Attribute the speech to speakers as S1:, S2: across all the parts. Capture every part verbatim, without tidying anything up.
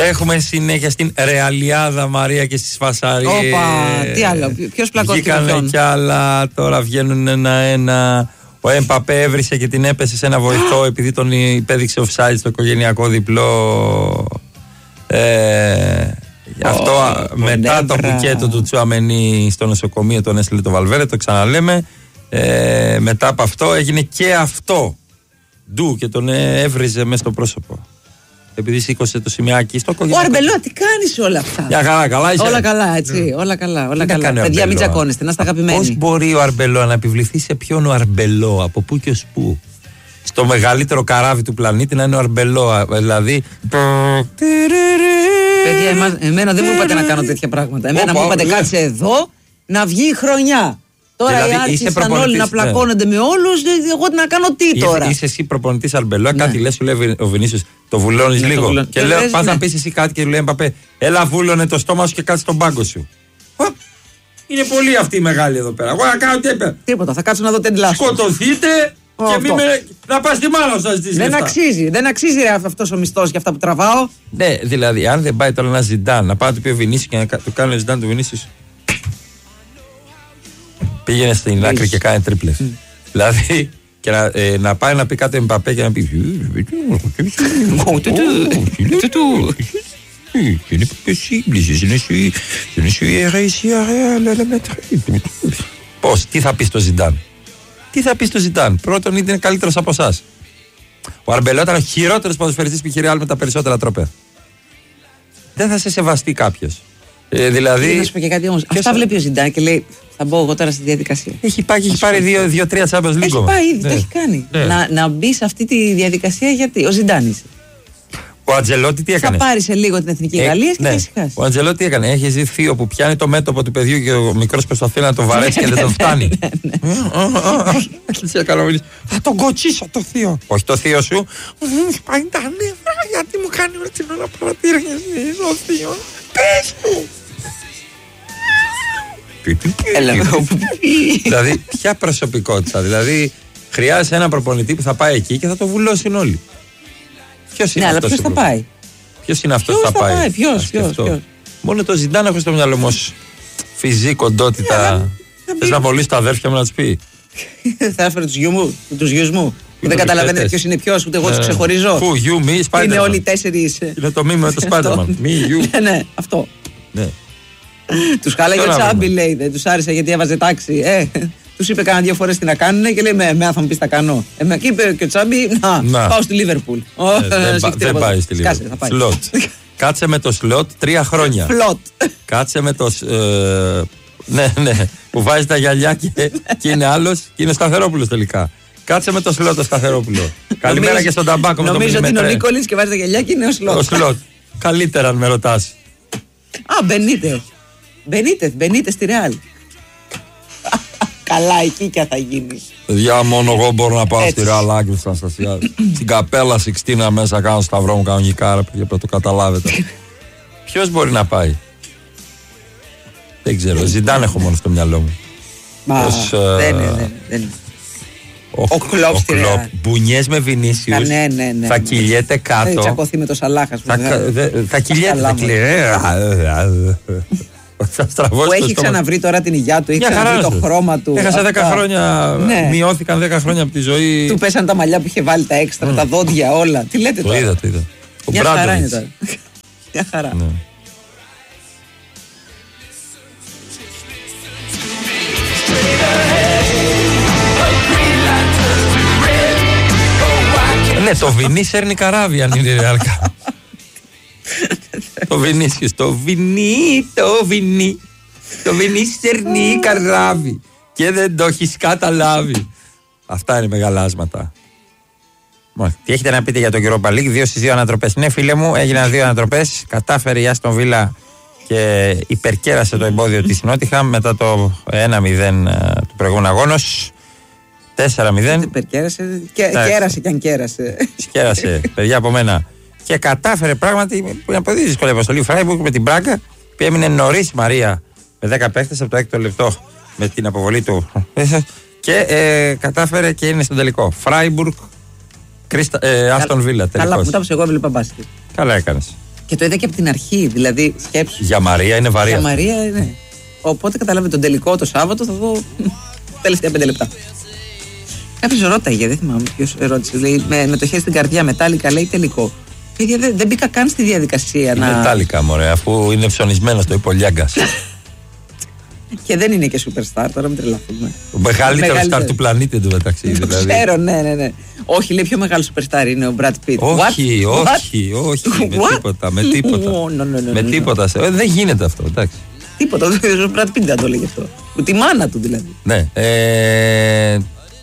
S1: Έχουμε συνέχεια στην Ρεαλιάδα, Μαρία, και στις Φασαρίες.
S2: Όπα, τι άλλο, ποιος πλακώθηκε?
S1: Βγήκανε κι άλλα, τώρα βγαίνουν ένα-ένα. Ο Εμπαπέ έβρισε και την έπεσε σε ένα βοηθό επειδή τον υπέδειξε offside στο οικογενειακό διπλό. Ε, αυτό oh, μετά το μπουκέτο του Τσουαμενί στο νοσοκομείο τον έστειλε το Βαλβέρε, το ξαναλέμε. Ε, μετά από αυτό έγινε και αυτό. Ντου, και τον έβριζε μέσα στο πρόσωπο. Επειδή σήκωσε το σημειάκι στο οικογενειακό.
S2: Ο Αρμπελό, τι κάνεις όλα αυτά?
S1: Για καλά, καλά είσαι.
S2: Όλα καλά, έτσι. Όλα καλά. Όλα
S1: Τι
S2: καλά. Παιδιά, μην τσακώνεστε, να είστε αγαπημένοι.
S1: Πώς μπορεί ο Αρμπελό να επιβληθεί σε ποιον ο Αρμπελό, από πού και ως πού? Στο μεγαλύτερο καράβι του πλανήτη να είναι ο Αρμπελό. Δηλαδή.
S2: Παιδιά, εμάς, εμένα δεν μου είπατε να κάνω τέτοια πράγματα. Εμένα μου είπατε κάτσε εδώ να βγει η χρονιά. Τώρα δηλαδή, οι άρχισαν όλοι να πλακώνονται ναι. με όλους. Εγώ να κάνω τι τώρα?
S1: Είσαι, είσαι εσύ προπονητής Αρμπελό, ναι. κάτι λες, σου λέει ο Βινίσιος, το βουλώνεις ναι, λίγο. Το βουλώ... Και, και λέω, πας ναι. να πεις εσύ κάτι και λέει Εμπαπέ, έλα βούλωνε το στόμα σου και κάτσε στον πάγκο σου. Είναι πολύ αυτή η μεγάλη εδώ πέρα. Εγώ να κάνω τίποτα.
S2: Τίποτα, θα κάτσω να δω τέντλα.
S1: Σκοτωθείτε και μην με... να πας στη μάνα σας ζητήσει.
S2: Δεν αξίζει, δεν αξίζει ρε, αυτός ο μισθός για αυτά που τραβάω.
S1: Ναι, δηλαδή, αν δεν πάει τώρα ένα Ζιντάν, να πάει να του πει ο Βινίσιος και να του κάνει ο Ζιντάν του Βινίσιος. Πήγαινε στην άκρη και κάνει τρίπλες. Mm. Δηλαδή, και να, ε, να πάει να πει κάτι Εμπαπέ και να πει. Πώς, τι θα πει στο Ζιντάν? Τι θα πει στο Ζιντάν? Πρώτον, είναι καλύτερος από εσάς. Ο Αρμπελό ήταν ο χειρότερος ποδοσφαιριστής που είχε Ρεάλ με τα περισσότερα τρόπαια. Δεν θα σε σεβαστεί κάποιος. Ε, δηλαδή.
S2: Να σου πω και κάτι όμως. Αυτά βλέπει ο Ζιντάν και λέει: θα μπω εγώ τώρα στη διαδικασία.
S1: Έχει πάει και έχει πάρει δύο-τρία Champions League.
S2: Έχει πάει ήδη, ναι. το έχει κάνει. Ναι. Να, να μπει σε αυτή τη διαδικασία γιατί. Ο Ζιντάν είσαι.
S1: Ο Αντζελότη τι έκανε?
S2: Θα πάρει σε λίγο την Εθνική ε, Γαλλία και
S1: ναι.
S2: θα ησυχάσει.
S1: Ο Αντζελότη τι έκανε? Έχει ζει θείο που πιάνει το μέτωπο του παιδιού και ο μικρός προσπαθεί να το βαρέσει και δεν τον φτάνει. Θα τον κοτσίσω το θείο. Όχι το θείο σου. Μου σπάει τα νεύρα γιατί μου κάνει όλη την ώρα παρατήρηση ο θείο. Πες του. Δηλαδή, ποια προσωπικότητα? Δηλαδή, χρειάζεται ένα προπονητή που θα πάει εκεί και θα το βουλώσουν όλοι. Ποιος είναι
S2: ναι,
S1: αυτός?
S2: Αλλά ποιος θα πάει?
S1: Ποιος είναι αυτός που θα πάει?
S2: Ποιος, ποιος, ποιος?
S1: Μόνο το Ζιντάν έχω στο μυαλό μου ως φυζή, κοντότητα. Θες να βολείς τα αδέρφια μου να τους πει?
S2: Θα έφερε τους γιου μου, τους γιους μου. Που δεν καταλαβαίνετε ποιος είναι ποιος, ούτε εγώ τους ξεχωρίζω.
S1: Πού, γιου, μη, Spider-Man.
S2: Είναι όλοι οι τέσσερις.
S1: Είναι το μήνυμα με το Spider-Man. Μη, γιου.
S2: Ναι, αυτό. Τους χάλαγε ο Τσάμπι, λέει, δεν τους άρεσε γιατί έβαζε τάξη. Ε, τους είπε κάνα δύο φορές τι να κάνουνε και λέει με εμένα θα μου πεις τα κάνω. Ε, και είπε και ο Τσάμπι, να, να. πάω στη Λίβερπουλ.
S1: Ε, δεν, δεν πάει στη Λίβερπουλ. Σλότ. Κάτσε με το σλότ τρία χρόνια.
S2: Φλότ.
S1: Κάτσε με το. Ε, ναι, ναι. Που βάζει τα γυαλιά και, και είναι άλλος και είναι Σταθερόπουλος τελικά. Κάτσε με το σλότ το Σταθερόπουλο. Καλημέρα και στον ταμπάκο με τον
S2: Νομίζω ότι είναι ο Νίκολης και βάζει τα γυαλιά και είναι ο σλότ.
S1: Ο σλότ. Καλύτερα αν με ρωτάς.
S2: Α, Μπενίτες. Μπενίτες, Μπενίτες στη Ρεάλ. Καλά, εκεί και θα γίνει.
S1: Παιδιά, μόνο εγώ μπορώ να πάω στη Ρεάλ Άγκρης, Αναστασία. Στην καπέλα Σιξτίνα μέσα κάνω σταυρό μου κανονικά, για να το καταλάβετε. Ποιος μπορεί να πάει? Δεν ξέρω. Ζιντάν έχω μόνο στο μυαλό μου.
S2: Μα δεν είναι, δεν είναι. Ο, ο Κλόπ στη Ρεάλ. Μπουνιές με Βινίσιους. Ναι, ναι, ναι,
S1: θα κυλιέται κάτω.
S2: Θα τσακωθεί με το Σαλάχας.
S1: Θα, θα κυλιέται.
S2: Που έχει ξαναβρει τώρα την υγειά του, έχει ξαναβρει το χρώμα του.
S1: Έχασε δέκα χρόνια. Ναι. Μειώθηκαν δέκα χρόνια από τη ζωή.
S2: Του πέσαν τα μαλλιά που είχε βάλει, τα έξτρα, mm. τα δόντια, όλα. Τι λέτε τώρα?
S1: Το είδα, το είδα. Ο
S2: Μια χαρά είναι τώρα. Μια χαρά. Ναι. Ναι, το Βινί σέρνει καράβι αν είναι ρεάλκα.
S1: Το Βινίσιος, το Βινί, το Βινί. Το Βινί σέρνει καράβι και δεν το έχεις καταλάβει. Αυτά είναι μεγαλάσματα. Τι έχετε να πείτε για τον Europa League? Δύο στις δύο ανατροπές. Ναι, φίλε μου, έγιναν δύο ανατροπές. Κατάφερε η Άστον Βίλα και υπερκέρασε το εμπόδιο της Νότιχαμ μετά το ένα μηδέν του προηγούμενου αγώνος. τέσσερα μηδέν.
S2: Υπερκέρασε και κέρασε κι αν κέρασε.
S1: Κέρασε, παιδιά από μένα. Και κατάφερε πράγματι που είναι πολύ δύσκολη αποστολή. Φράιμπουργκ με την Μπράγκα που έμεινε νωρίς Μαρία με δέκα παίχτες από το έκτο λεπτό με την αποβολή του. Και ε, κατάφερε και είναι στον τελικό. Φράιμπουργκ, ε, Άστον Βίλα.
S2: Καλά που τα εγώ έβλεπα μπάσκετ.
S1: Καλά έκανες.
S2: Και το είδα και από την αρχή, δηλαδή σκέψου.
S1: Για Μαρία είναι βαρύ.
S2: Για Μαρία, ναι. Οπότε καταλάβετε τον τελικό το Σάββατο θα δω τελευταία πέντε λεπτά. Κάποιο ρώταγε, δεν θυμάμαι ποιο ρώτησε. Λέει, με, με το χέρι στην καρδιά, μετάλλικα, λέει τελικό. Παιδιά, δεν, δεν μπήκα καν στη διαδικασία
S1: είναι
S2: να.
S1: Μετάλλικα, μωρέ, αφού είναι ψωνισμένο το είπε ο Λιάγκας.
S2: Και δεν είναι και superstar, τώρα μην τρελαθούμε.
S1: Ο μεγαλύτερο star του πλανήτη εντωμεταξύ.
S2: Δηλαδή. Ξέρω, ναι, ναι, ναι. Όχι, λέει πιο μεγάλο superstar είναι ο Brad Pitt.
S1: Όχι, What? όχι, όχι. What? Με τίποτα, με τίποτα. Oh, no, no, no, no, με τίποτα. No. Δεν γίνεται αυτό, εντάξει.
S2: Τίποτα, ο Brad Pitt δεν το λέγει αυτό. Τη μάνα του δηλαδή.
S1: Ναι. Ε,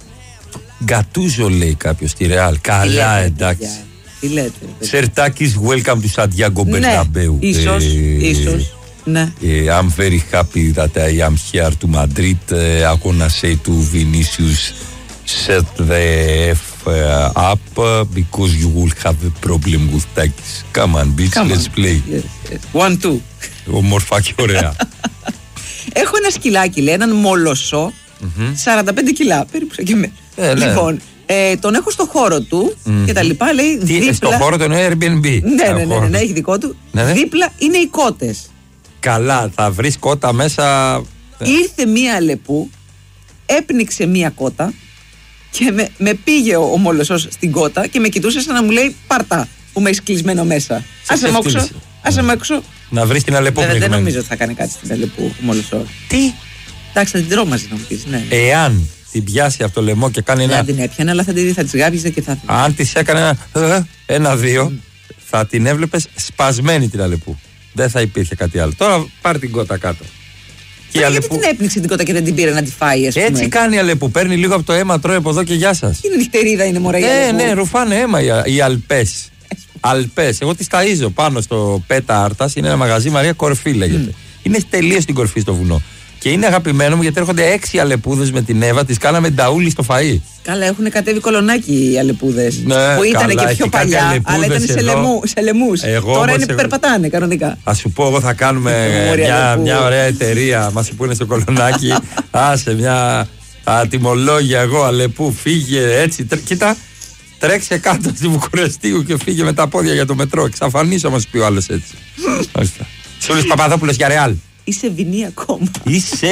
S1: Γκατούζο λέει κάποιο στη Ρεάλ. Καλά, εντάξει.
S2: Τι λέτε.
S1: Σερτάκης, welcome to Santiago Bernabeu.
S2: Ίσως, ίσως. Ναι.
S1: I'm very happy that I am here to Madrid. I wanna say to Vinicius, set the F up because you will have a problem with Takis. Come on, bitch, Come let's on. play.
S2: Yes, yes. One, two.
S1: Ομορφά και ωραία.
S2: Έχω ένα σκυλάκι, λέει, έναν μολοσσό, mm-hmm. σαράντα πέντε κιλά, περίπου σαν και εμένα. Ε, λοιπόν, ε, τον έχω στο χώρο του mm-hmm. και τα λοιπά, λέει.
S1: Τι,
S2: δίπλα...
S1: Στο χώρο του εννοεί Airbnb.
S2: Ναι, ναι, ναι, ναι, ναι, έχει δικό του. Ναι, ναι. Δίπλα είναι οι κότες.
S1: Καλά, θα βρεις κότα μέσα.
S2: Ήρθε μία αλεπού, έπνιξε μία κότα και με, με πήγε ο, ο μολοσσός στην κότα και με κοιτούσε σαν να μου λέει πάρτα που με έχεις κλεισμένο μέσα. Άσε με έξω, άσε με έξω.
S1: Να βρεις την αλεπού
S2: πνιγμένη. Δεν νομίζω ότι θα κάνει κάτι στην αλεπού ο μολοσσός.
S1: Τι?
S2: Εντάξει, θα την τρώω μαζί να μου πεις, ναι.
S1: Εάν την πιάσει από το λαιμό και κάνει
S2: ναι,
S1: ένα.
S2: Δεν την έπιανε, αλλά θα τη θα τη γάβιζε και θα.
S1: Αν τη έκανε ένα. Ένα-δύο, mm. θα την έβλεπες σπασμένη την αλεπού. Δεν θα υπήρχε κάτι άλλο. Τώρα πάρει την κότα κάτω.
S2: Και γιατί αλεπού... την έπνιξε την κότα και δεν την πήρε να τη φάει, ας πούμε.
S1: Έτσι κάνει η αλεπού. Παίρνει λίγο από το αίμα, τρώει από εδώ και γεια σας.
S2: Είναι νυχτερίδα, είναι μωρά η
S1: αλεπού. Ναι, ναι, ρουφάνε αίμα οι αλπές. Αλπές. Εγώ τις ταΐζω πάνω στο Πέτα Άρτας. Είναι ένα μαγαζί, Μαρία Κορφή λέγεται. Mm. Είναι τελείως στην κορφή στο βουνό. Και είναι αγαπημένο μου γιατί έρχονται έξι αλεπούδες με την Εύα, τις κάναμε νταούλι στο φαΐ. Καλά, έχουν κατέβει κολονάκι οι αλεπούδες. Ναι, που ήταν καλά, και πιο παλιά, αλλά ήταν σε, λαιμού, σε λαιμούς. Τώρα είναι που εγώ... περπατάνε κανονικά. Α σου πω, εγώ θα κάνουμε μια, μια ωραία εταιρεία. Μας πούνε στο κολονάκι. Άσε μια ατιμολόγια εγώ, αλεπού, φύγε έτσι. Τρ... Κοίτα, τρέξε κάτω στη Βουκουρεστίου και φύγε με τα πόδια για το μετρό. Εξαφανίσω, μας πει ο άλλος έτσι. Σούλης Παπαδόπουλος για Ρεάλ. Είσαι βινή ακόμα. Είσαι